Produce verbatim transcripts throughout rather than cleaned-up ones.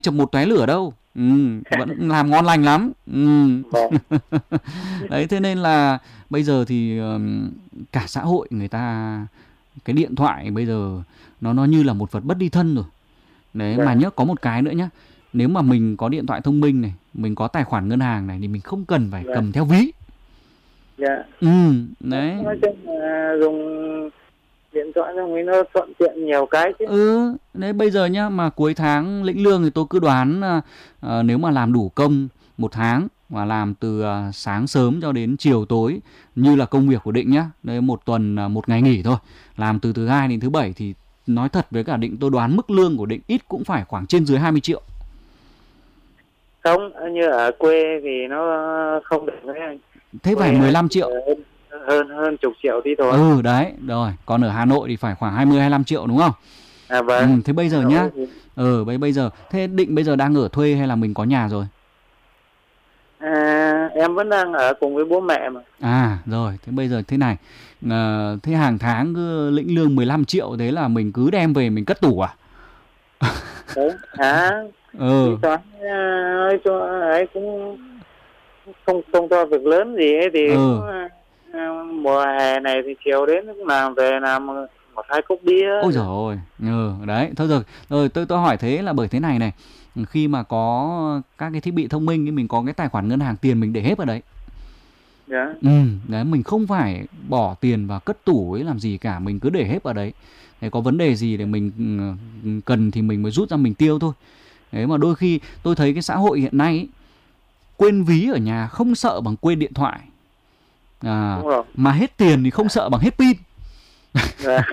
chập một tóe lửa đâu. Ừ, vẫn làm ngon lành lắm. Ừ. Vâng. Đấy, thế nên là bây giờ thì ừm, cả xã hội người ta, cái điện thoại bây giờ nó nó như là một vật bất ly thân rồi. Đấy, mà Vâng. nhớ có một cái nữa nhá. Nếu mà mình có điện thoại thông minh này, mình có tài khoản ngân hàng này thì mình không cần phải Vâng. cầm theo ví. Dạ. Ừ, đấy. Nói chung là dùng điện thoại thông minh nó thuận tiện nhiều cái chứ. Ừ, đấy bây giờ nhá, mà cuối tháng lĩnh lương thì tôi cứ đoán à, à, nếu mà làm đủ công một tháng và làm từ à, sáng sớm cho đến chiều tối như là công việc của Định nhá, đấy một tuần à, một ngày nghỉ thôi, làm từ thứ hai đến thứ bảy thì nói thật với cả Định, tôi đoán mức lương của Định ít cũng phải khoảng trên dưới hai mươi triệu. Không, như ở quê thì nó không được đấy anh. Thế phải Quê mười lăm triệu. hơn hơn hơn chục triệu tí thôi. Ừ đấy, rồi, còn ở Hà Nội thì phải khoảng hai mươi hai mươi lăm triệu đúng không? À Ừ, vâng. thế bây giờ nhá. Ừ, bây bây giờ thế Định bây giờ đang ở thuê hay là mình có nhà rồi? À, em vẫn đang ở cùng với bố mẹ mà. À rồi, thế bây giờ thế này, à, thế hàng tháng cứ lĩnh lương mười lăm triệu thế là mình cứ đem về mình cất tủ à? Đấy, à, Ừ. tính toán ấy cho ấy cũng không không cho việc lớn gì ấy thì Ừ. cũng, à, mùa hè này thì chiều đến cũng làm về làm một hai cốc bia. Ôi giời ơi, ừ, đấy, thôi rồi, rồi tôi tôi hỏi thế là bởi thế này này, khi mà có các cái thiết bị thông minh thì mình có cái tài khoản ngân hàng, tiền mình để hết vào đấy. Dạ. Ừ, đấy, mình không phải bỏ tiền vào cất tủ ấy làm gì cả, mình cứ để hết vào đấy. Thế có vấn đề gì để mình ừ, cần thì mình mới rút ra mình tiêu thôi. Đấy, mà đôi khi tôi thấy cái xã hội hiện nay ấy, quên ví ở nhà không sợ bằng quên điện thoại. À, Đúng rồi. mà hết tiền thì không sợ bằng hết pin. Dạ.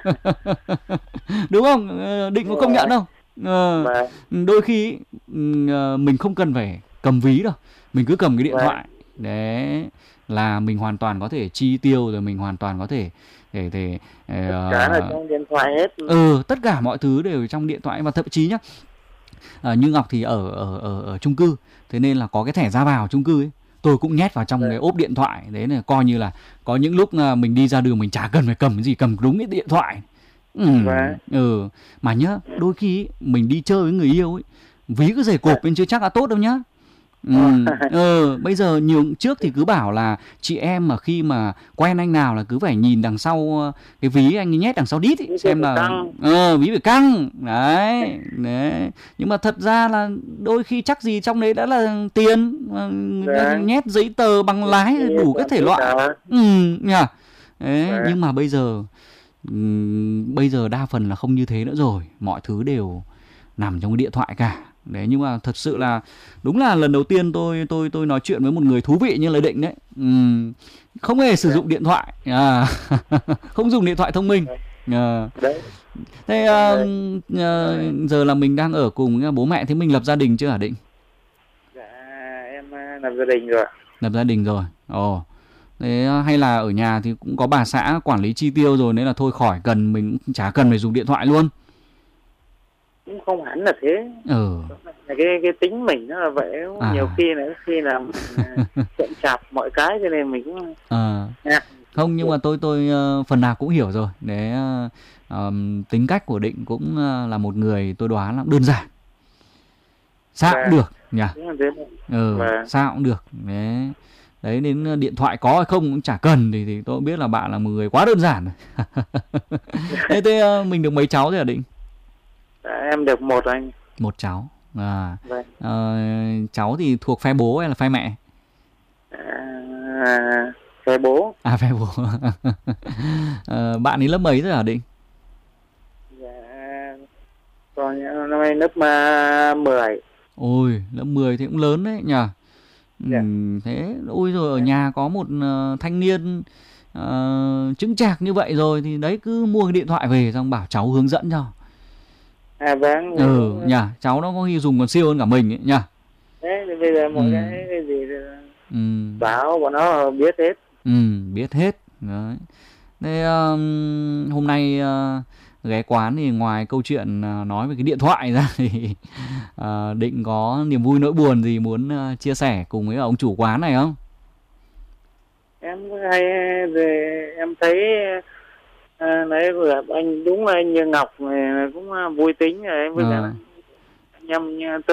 Đúng không? Định có công nhận không? Ờ, Và, đôi khi ừ, mình không cần phải cầm ví đâu, mình cứ cầm cái điện và, thoại đấy là mình hoàn toàn có thể chi tiêu, rồi mình hoàn toàn có thể để để tất cả là uh, trong điện thoại hết. ừ, tất cả mọi thứ đều trong điện thoại. Và thậm chí nhá, à, như Ngọc thì ở ở ở ở chung cư, thế nên là có cái thẻ ra vào chung cư ấy, tôi cũng nhét vào trong Và, cái ốp điện thoại đấy, là coi như là có những lúc mình đi ra đường mình chả cần phải cầm cái gì, cầm đúng cái điện thoại. Ừ, và, ừ. Mà nhá, đôi khi mình đi chơi với người yêu ấy, ví cứ giày cộp bên chưa chắc đã tốt đâu nhá. Ừ, ừ, bây giờ nhiều trước thì cứ bảo là chị em mà khi mà quen anh nào là cứ phải nhìn đằng sau cái ví anh nhét đằng sau đít ý, xem là ờ, ví phải căng đấy, đấy. Nhưng mà thật ra là đôi khi chắc gì trong đấy đã là tiền, nhét giấy tờ bằng lái đủ các thể loại. Ừ, nhỉ. Đấy, nhưng mà bây giờ bây giờ đa phần là không như thế nữa rồi, mọi thứ đều nằm trong cái điện thoại cả. Đấy, nhưng mà thật sự là đúng là lần đầu tiên tôi tôi tôi nói chuyện với một người thú vị như là Định đấy. Uhm, không hề sử dụng điện thoại, à, không dùng điện thoại thông minh. À. Thế uh, uh, giờ là mình đang ở cùng bố mẹ, thế mình lập gia đình chưa hả Định? Dạ, em lập gia đình rồi. Lập gia đình rồi. Ồ. Thế hay là ở nhà thì cũng có bà xã quản lý chi tiêu rồi, nên là thôi khỏi cần, mình cũng chả cần phải dùng điện thoại luôn. Cũng không hẳn là thế. Ừ. Cái cái tính mình nó là vậy, à. Nhiều khi là khi là chậm chạp mọi cái cho nên mình cũng à. À. Không, nhưng mà tôi tôi uh, phần nào cũng hiểu rồi. Để uh, um, tính cách của Định cũng uh, là một người tôi đoán là đơn giản. Sao cũng được nhỉ? Ừ, sao cũng được. Đấy. Đấy, đến điện thoại có hay không cũng chả cần thì, thì tôi biết là bạn là một người quá đơn giản. Thế, thế uh, mình được mấy cháu rồi hả Định? Em được một anh. Một cháu. À, vâng. uh, cháu thì thuộc phe bố hay là phe mẹ? À, phe bố. À, phe bố. uh, bạn ấy lớp mấy rồi hả Định? Dạ, còn năm nay lớp mười. Ôi, lớp mười thì cũng lớn đấy nhỉ. Dạ. Ừ, thế ôi rồi ở nhà có một uh, thanh niên uh, chững chạc như vậy rồi thì đấy, cứ mua cái điện thoại về xong bảo cháu hướng dẫn cho. À vâng. Ừ, nhỉ, cháu nó có khi dùng còn siêu hơn cả mình ấy nhỉ. Thế thì bây giờ mọi ừ. cái, cái gì ừ. bảo bọn nó biết hết. Ừ, biết hết. Đấy. Thế um, hôm nay uh, ghé quán thì ngoài câu chuyện uh, nói về cái điện thoại ra thì uh, Định có niềm vui nỗi buồn gì muốn uh, chia sẻ cùng với ông chủ quán này không? Em hay về em thấy à, nãy vừa anh đúng là anh như Ngọc này cũng vui tính rồi em với ừ. cả anh em